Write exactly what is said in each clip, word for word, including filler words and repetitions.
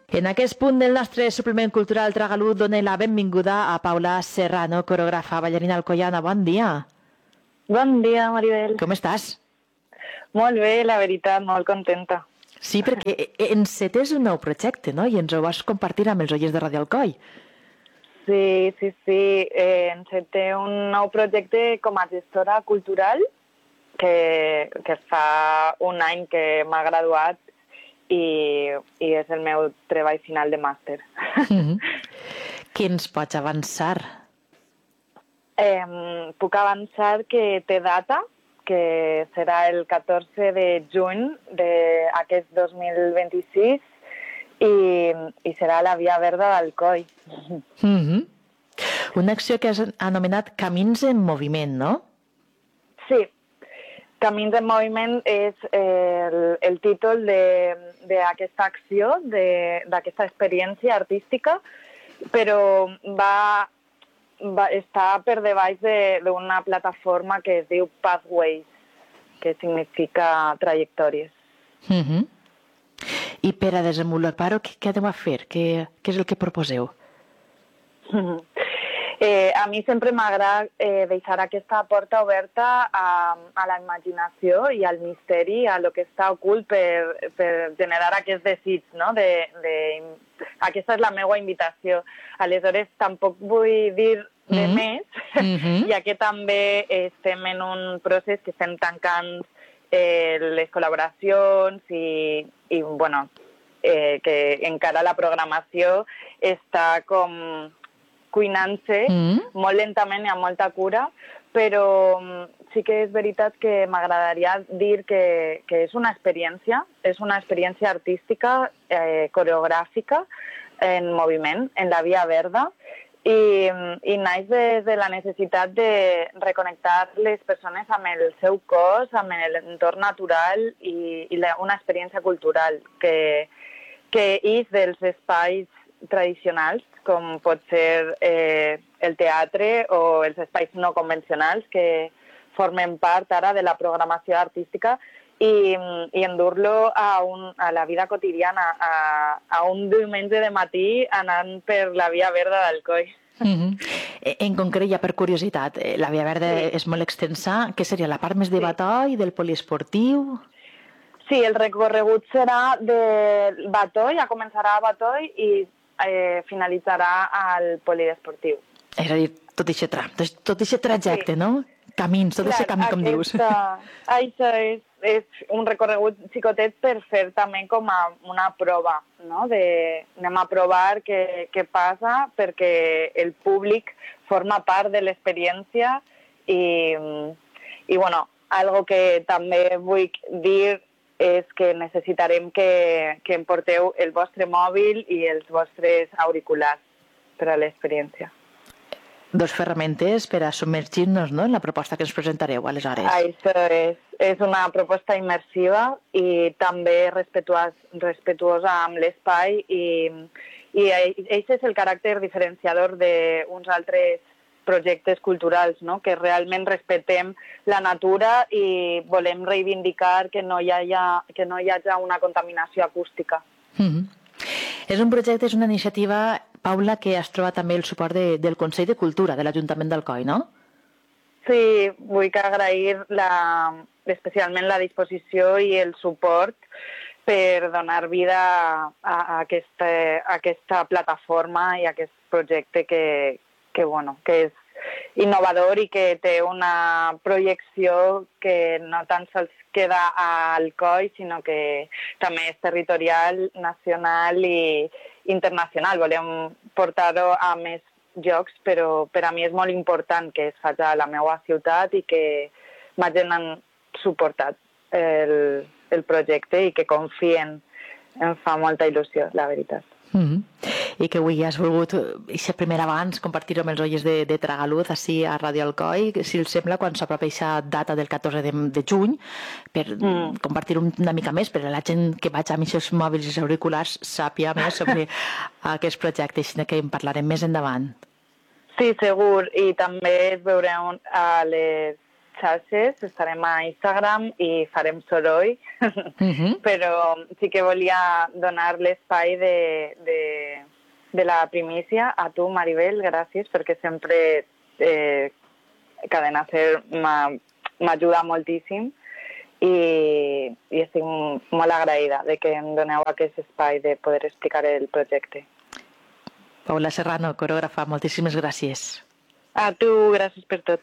En aquest punt del nostre suplement cultural Tragalut donem la benvinguda a Paula Serrano, coreògrafa, ballarina alcoiana. Bon dia. Bon dia, Maribel. Com estàs? Molt bé, la veritat, molt contenta. Sí, perquè encetes un nou projecte, no? I ens ho vas compartir amb els oients de Ràdio Alcoi. Sí, sí, sí. Eh, enceté un nou projecte com a gestora cultural que, que fa un any que m'ha graduat i, i és el meu treball final de màster. Mm-hmm. Què ens pots avançar? Eh, puc avançar que té data, que serà el catorze de juny d'aquest dos mil vint-i-sis i, i serà a la Via Verda d'Alcoi. Mm-hmm. Una acció que has anomenat Camins en Moviment, no? Sí, Camins en Moviment és el, el títol d'aquesta acció, d'aquesta experiència artística, però va, va estar per debaix d'una plataforma que es diu Pathways, que significa trajectòries. Mm-hmm. I per a desenvolupar-ho, què, què aneu a fer? Què, què és el que proposeu? Eh, a mi sempre m'agrada eh, deixar aquesta porta oberta a, a la imaginació i al misteri, a lo que està ocult per, per generar aquest desig, no? De, de, aquesta és la meva invitació. Aleshores, tampoc vull dir de mm-hmm. més, mm-hmm. ja que també estem en un procés que estem tancant eh, les col·laboracions i, i bueno, eh, que encara la programació està com cuinant-se mm. molt lentament i amb molta cura, però sí que és veritat que m'agradaria dir que, que és una experiència, és una experiència artística, eh, coreogràfica, en moviment, en la Via Verda, i, i naix des de la necessitat de reconnectar les persones amb el seu cos, amb l'entorn natural i, i la, una experiència cultural que, que és dels espais tradicionals, com pot ser eh, el teatre o els espais no convencionals que formen part ara de la programació artística i, i endur-lo a, un, a la vida quotidiana, a, a un diumenge de matí anant per la Via Verda d'Alcoi. Mm-hmm. En concret, ja per curiositat, la Via Verda sí. és molt extensa. Què seria, la part més de Batoi, del poliesportiu? Sí, el recorregut serà del Batoi, ja començarà a Batoi i Eh, finalitzarà al poliesportiu. És a dir, tot aquest tram, tot aquest trajecte, sí. no? Camins, tot aquest camí, com dius. Això és, és un recorregut xicotet per fer també com a una prova, no? De, anem a provar què, què passa perquè el públic forma part de l'experiència i, i bueno, algo que també vull dir és que necessitarem que, que em porteu el vostre mòbil i els vostres auriculars per a l'experiència. Dos ferramentes per a submergir-nos, no?, en la proposta que ens presentareu, aleshores. Això és. És una proposta immersiva i també respetuosa, respetuosa amb l'espai i, i això és el caràcter diferenciador d'uns altres projectes culturals, no? Que realment respetem la natura i volem reivindicar que no hi hagi, que no hi hagi una contaminació acústica. Mm-hmm. És un projecte, és una iniciativa, Paula, que has trobat també el suport de, del Consell de Cultura de l'Ajuntament d'Alcoi, no? Sí, vull agrair la, especialment la disposició i el suport per donar vida a, a, aquesta, a aquesta plataforma i a aquest projecte que, que, bueno, que és innovador i que té una projecció que no tan sols queda a Alcoi, sinó que també és territorial, nacional i internacional. Volem portar-ho a més llocs, però per a mi és molt important que es faci a la meva ciutat i que ma gent han suportat el, el projecte i que confien. Em fa molta il·lusió, la veritat. Mm-hmm. I que avui has volgut, aquest primer abans, compartir-ho amb els oients de, de Tragaluz, així a Ràdio Alcoi, si els sembla, quan s'apropa aquesta data del catorze de, de juny, per mm. compartir-ho una mica més, per a la gent que vaig amb aquests mòbils i auriculars sàpia més sobre aquest projecte, així que en parlarem més endavant. Sí, segur, i també es veureu a les xarxes, estarem a Instagram i farem soroll, uh-huh. Però sí que volia donar l'espai de, de, de la primícia a tu, Maribel, gràcies, perquè sempre eh, Cadena Ser m'ajuda moltíssim i, i estic molt agraïda de que em doneu aquest espai de poder explicar el projecte. Paula Serrano, coreògrafa, moltíssimes gràcies. A tu, gràcies per tot.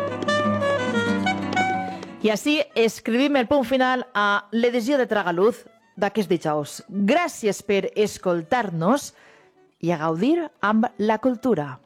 I així escrivim el punt final a l'edició de Tragaluz d'aquest dijous. Gràcies per escoltar-nos i a gaudir amb la cultura.